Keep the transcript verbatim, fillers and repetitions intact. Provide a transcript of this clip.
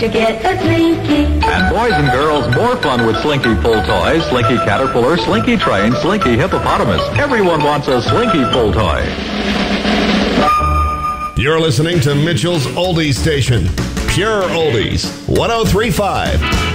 to get a Slinky. And boys and girls, more fun with Slinky pull toys. Slinky Caterpillar, Slinky Train, Slinky Hippopotamus. Everyone wants a Slinky pull toy. You're listening to Mitchell's Oldies Station. Pure Oldies. one oh three point five.